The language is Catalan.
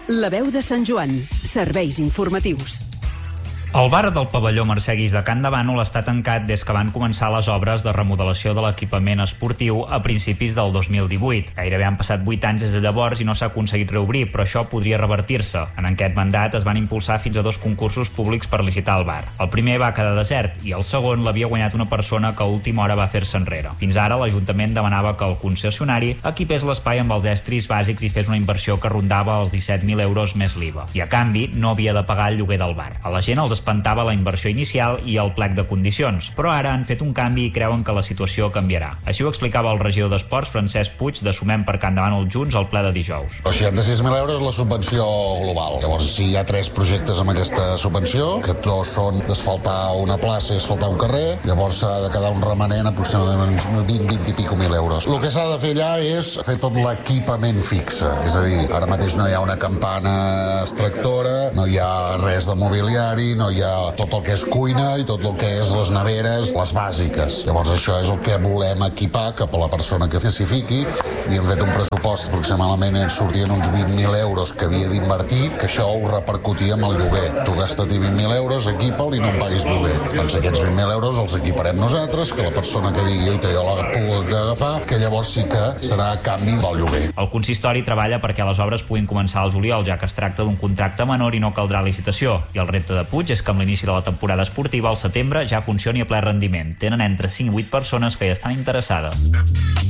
La veu de Sant Joan. Serveis informatius. El bar del pavelló Mercè Guix de Can de Bànol està tancat des que van començar les obres de remodelació de l'equipament esportiu a principis del 2018. Gairebé han passat 8 anys des de llavors i no s'ha aconseguit reobrir, però això podria revertir-se. En aquest mandat es van impulsar fins a 2 concursos públics per licitar el bar. El primer va quedar desert i el segon l'havia guanyat una persona que a última hora va fer-se enrere. Fins ara l'Ajuntament demanava que el concessionari equipés l'espai amb els estris bàsics i fes una inversió que rondava els 17.000 euros més l'IVA. I a canvi no havia de pagar el lloguer del bar. A la gent els espantava la inversió inicial i el plec de condicions, però ara han fet un canvi i creuen que la situació canviarà. Així ho explicava el regidor d'Esports, Francesc Puig, de Sumem per Can de Bànol Junts, al ple de dijous. Els 66.000 euros és la subvenció global. Llavors, si hi ha 3 projectes amb aquesta subvenció, que 2 són d'asfaltar una plaça i asfaltar un carrer, llavors s'ha de quedar un remanent aproximadament 20 i pico mil euros. El que s'ha de fer allà és fer tot l'equipament fixe, és a dir, ara mateix no hi ha una campana extractora, no hi ha res de mobiliari, no hi ha tot el que és cuina i tot el que és les neveres, les bàsiques. Llavors això és el que volem equipar cap a la persona que s'hi fiqui i hem fet un pressupost aproximadament ens sortien uns 20.000 euros que havia d'invertir, que això ho repercutia amb el lloguer. Tu gasta't 20.000 euros, equipa'l i no em paguis lloguer. Doncs aquests 20.000 euros els equiparem nosaltres, que la persona que digui oi, jo la puc agafar, que llavors sí que serà a canvi del lloguer. El consistori treballa perquè les obres puguin començar al juliol, ja que es tracta d'un contracte menor i no caldrà licitació. I el repte de Puig és que amb l'inici de la temporada esportiva al setembre ja funcioni a ple rendiment. Tenen entre 5 i 8 persones que hi estan interessades.